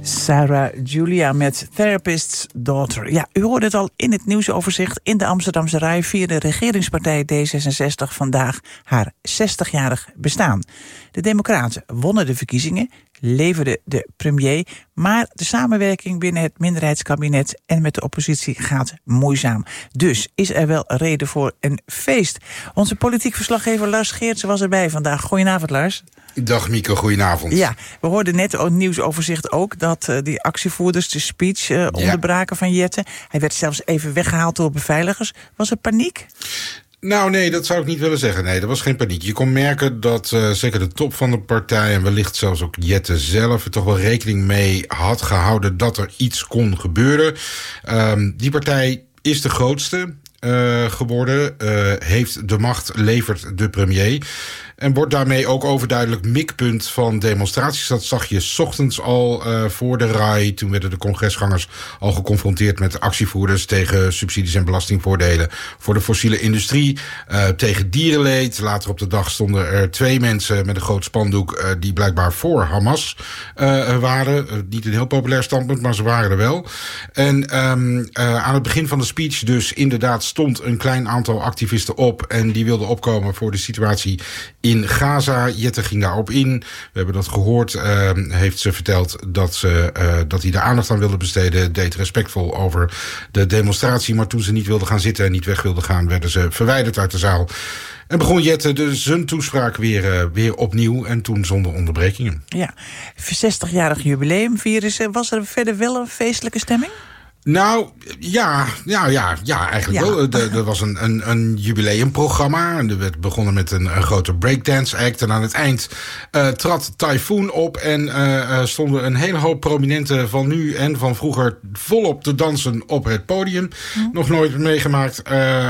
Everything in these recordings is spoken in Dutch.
Sarah Julia met Therapist's Daughter. Ja, u hoorde het al in het nieuwsoverzicht. In de Amsterdamse Rai vierde regeringspartij D66 vandaag haar 60-jarig bestaan. De Democraten wonnen de verkiezingen, leverden de premier, maar de samenwerking binnen het minderheidskabinet en met de oppositie gaat moeizaam. Dus is er wel reden voor een feest. Onze politiek verslaggever Lars Geertsen was erbij vandaag. Goedenavond, Lars. Dag Mieke, goedenavond. Ja, we hoorden net in het nieuwsoverzicht ook dat die actievoerders de speech onderbraken van Jette. Hij werd zelfs even weggehaald door beveiligers. Was er paniek? Nou nee, dat zou ik niet willen zeggen. Nee, er was geen paniek. Je kon merken dat zeker de top van de partij en wellicht zelfs ook Jette zelf er toch wel rekening mee had gehouden dat er iets kon gebeuren. Die partij is de grootste geworden, heeft de macht, levert de premier. En wordt daarmee ook overduidelijk mikpunt van demonstraties. Dat zag je 's ochtends al voor de Rai. Toen werden de congresgangers al geconfronteerd met actievoerders tegen subsidies en belastingvoordelen voor de fossiele industrie. Tegen dierenleed. Later op de dag stonden er 2 mensen met een groot spandoek die blijkbaar voor Hamas waren. Niet een heel populair standpunt, maar ze waren er wel. En aan het begin van de speech dus inderdaad stond een klein aantal activisten op en die wilden opkomen voor de situatie in Gaza. Jette ging daarop in. We hebben dat gehoord. Heeft ze verteld dat hij daar aandacht aan wilde besteden. Deed respectvol over de demonstratie. Maar toen ze niet wilde gaan zitten en niet weg wilde gaan, werden ze verwijderd uit de zaal. En begon Jette zijn toespraak weer opnieuw. En toen zonder onderbrekingen. Ja, 60-jarig jubileum vieren ze. Was er verder wel een feestelijke stemming? Nou, ja, eigenlijk wel. Er was een jubileumprogramma. En er werd begonnen met een grote breakdance act. En aan het eind trad Typhoon op. En stonden een hele hoop prominenten van nu en van vroeger volop te dansen op het podium. Nog nooit meegemaakt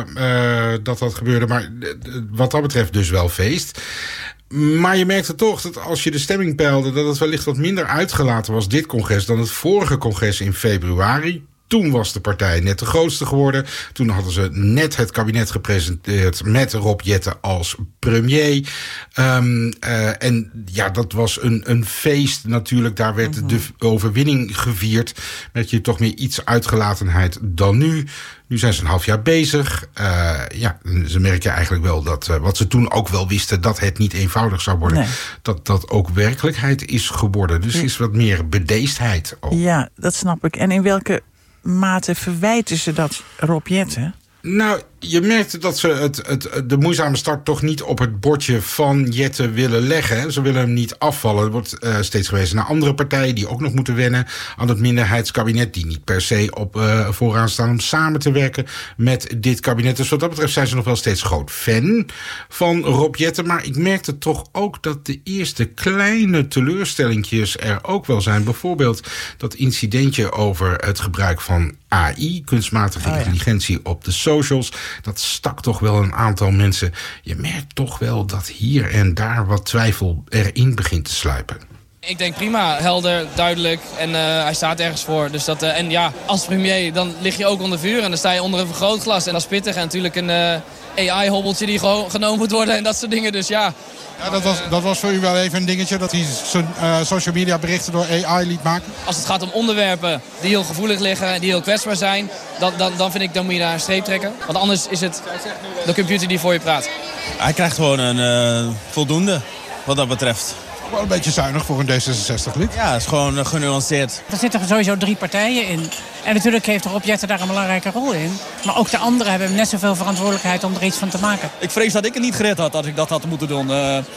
dat gebeurde. Maar wat dat betreft dus wel feest. Maar je merkte toch dat als je de stemming peilde, dat het wellicht wat minder uitgelaten was, dit congres, dan het vorige congres in februari. Toen was de partij net de grootste geworden. Toen hadden ze net het kabinet gepresenteerd met Rob Jette als premier. En ja, dat was een feest natuurlijk. Daar werd de overwinning gevierd. Met je toch meer iets uitgelatenheid dan nu. Nu zijn ze een half jaar bezig. Ze merken eigenlijk wel dat wat ze toen ook wel wisten, dat het niet eenvoudig zou worden. Nee. Dat ook werkelijkheid is geworden. Dus is wat meer bedeesdheid ook. Ja, dat snap ik. En in welke mate verwijten ze dat Rob Jette? Nou, je merkte dat ze de moeizame start toch niet op het bordje van Jette willen leggen. Ze willen hem niet afvallen. Er wordt steeds gewezen naar andere partijen die ook nog moeten wennen aan het minderheidskabinet, die niet per se op vooraan staan om samen te werken met dit kabinet. Dus wat dat betreft zijn ze nog wel steeds groot fan van Rob Jette. Maar ik merkte toch ook dat de eerste kleine teleurstellingjes er ook wel zijn. Bijvoorbeeld dat incidentje over het gebruik van AI, kunstmatige intelligentie op de socials. Dat stak toch wel een aantal mensen. Je merkt toch wel dat hier en daar wat twijfel erin begint te sluipen. Ik denk prima, helder, duidelijk en hij staat ergens voor. Dus dat, en ja, als premier dan lig je ook onder vuur en dan sta je onder een vergrootglas. En dat is pittig en natuurlijk een AI-hobbeltje die gewoon genomen moet worden en dat soort dingen. Dus ja. Ja, dat was voor u wel even een dingetje, dat hij zijn social media berichten door AI liet maken? Als het gaat om onderwerpen die heel gevoelig liggen, die heel kwetsbaar zijn, dan vind ik, dan moet je daar een streep trekken. Want anders is het de computer die voor je praat. Hij krijgt gewoon een voldoende, wat dat betreft. Wel een beetje zuinig voor een D66-lid. Ja, het is gewoon genuanceerd. Er zitten sowieso 3 partijen in. En natuurlijk heeft Rob Jette daar een belangrijke rol in. Maar ook de anderen hebben net zoveel verantwoordelijkheid om er iets van te maken. Ik vrees dat ik het niet gered had als ik dat had moeten doen.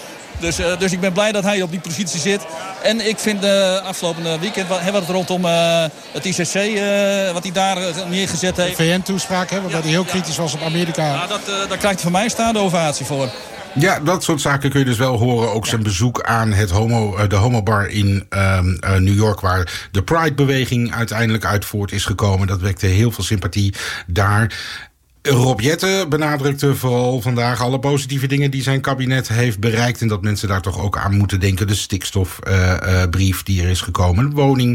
Dus ik ben blij dat hij op die positie zit. En ik vind afgelopen weekend hebben we het rondom het ICC, wat hij daar neergezet heeft. De VN-toespraak, waarbij hij heel kritisch was op Amerika. Ja, daar krijgt hij van mij staande ovatie voor. Ja, dat soort zaken kun je dus wel horen. Ook zijn bezoek aan de homobar in New York, waar de Pride-beweging uiteindelijk uit voort is gekomen. Dat wekte heel veel sympathie daar. Rob Jette benadrukte vooral vandaag alle positieve dingen die zijn kabinet heeft bereikt. En dat mensen daar toch ook aan moeten denken. De stikstofbrief die er is gekomen.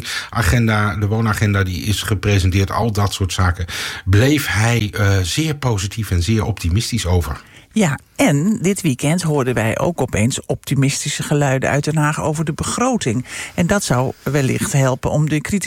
De woonagenda die is gepresenteerd. Al dat soort zaken bleef hij zeer positief en zeer optimistisch over. Ja, en dit weekend hoorden wij ook opeens optimistische geluiden uit Den Haag over de begroting. En dat zou wellicht helpen om de kritische